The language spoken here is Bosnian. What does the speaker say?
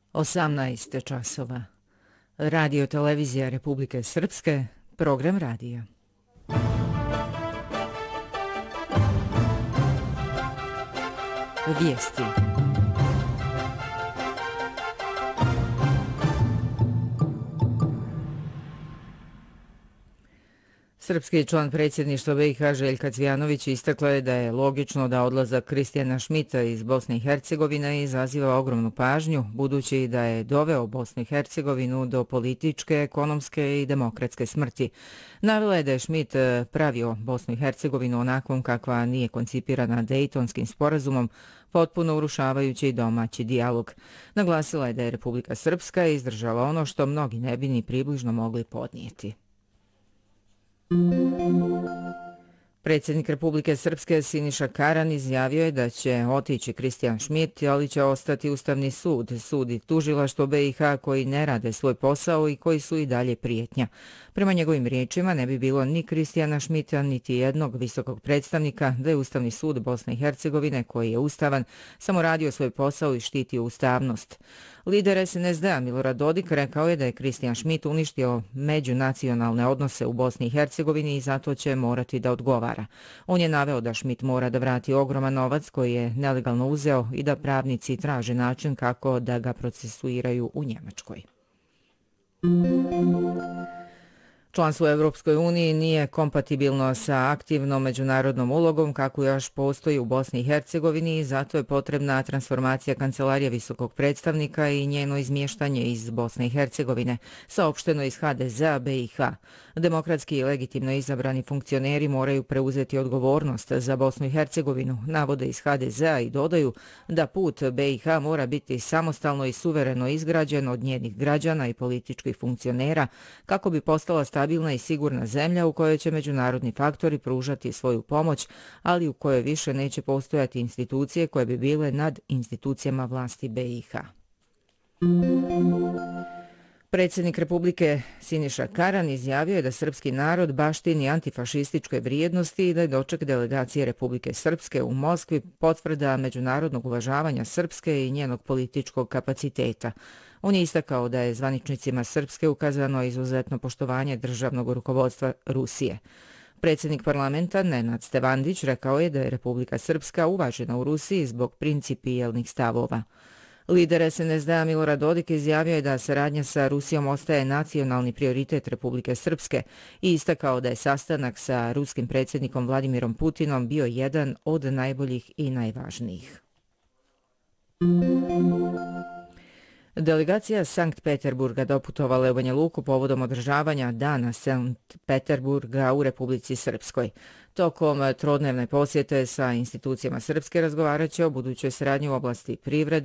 18 časova. Radio televizija Republike Srpske, program radija. Vijesti. Srpski član predsjedništva BiH Željka Cvijanović istakla je da je logično da odlazak Kristijana Šmita iz Bosne i Hercegovine izaziva ogromnu pažnju, budući da je doveo Bosnu i Hercegovinu do političke, ekonomske i demokratske smrti. Navela je da je Šmit pravio Bosnu i Hercegovinu onakvom kakva nije koncipirana Dejtonskim sporazumom, potpuno urušavajući domaći dijalog. Naglasila je da je Republika Srpska izdržala ono što mnogi ne bi ni približno mogli podnijeti. Predsjednik Republike Srpske Siniša Karan izjavio je da će otići Kristijan Šmit, ali će ostati Ustavni sud, sud i tužilaštvo BiH koji ne rade svoj posao i koji su i dalje prijetnja. Prema njegovim riječima ne bi bilo ni Kristijana Šmita, niti jednog visokog predstavnika, da je Ustavni sud Bosne i Hercegovine, koji je ustavan, samo radio svoj posao i štitio ustavnost. Lider SNSD-a Milorad Dodik rekao je da je Kristijan Šmit uništio međunacionalne odnose u Bosni i Hercegovini i zato će morati da odgovara. On je naveo da Šmit mora da vrati ogroman novac koji je nelegalno uzeo i da pravnici traže način kako da ga procesuiraju u Njemačkoj. Članstvo u Europskoj uniji nije kompatibilno sa aktivnom međunarodnom ulogom kako još postoji u Bosni i Hercegovini i zato je potrebna transformacija Kancelarije visokog predstavnika i njeno izmještanje iz Bosne i Hercegovine, saopšteno iz HDZ-a BiH. Demokratski i legitimno izabrani funkcioneri moraju preuzeti odgovornost za Bosnu i Hercegovinu, navode iz HDZ-a i dodaju da put BiH mora biti samostalno i suvereno izgrađen od njenih građana i političkih funkcionera kako bi postala stabilna i sigurna zemlja u kojoj će međunarodni faktori pružati svoju pomoć, ali u kojoj više neće postojati institucije koje bi bile nad institucijama vlasti BiH. Predsjednik Republike Siniša Karan izjavio je da srpski narod baštini antifašističke vrijednosti i da je doček delegacije Republike Srpske u Moskvi potvrda međunarodnog uvažavanja Srpske i njenog političkog kapaciteta. On je istakao da je zvaničnicima Srpske ukazano izuzetno poštovanje državnog rukovodstva Rusije. Predsjednik parlamenta Nenad Stevandić rekao je da je Republika Srpska uvažena u Rusiji zbog principijelnih stavova. Lider SNSD-a Milorad Dodik izjavio je da saradnja sa Rusijom ostaje nacionalni prioritet Republike Srpske i istakao da je sastanak sa ruskim predsjednikom Vladimirom Putinom bio jedan od najboljih i najvažnijih. Delegacija Sankt Peterburga doputovala je u Banja Luku povodom održavanja Dana Sankt Peterburga u Republici Srpskoj. Tokom trodnevne posjete sa institucijama Srpske razgovarat će o budućoj saradnji u oblasti privrede,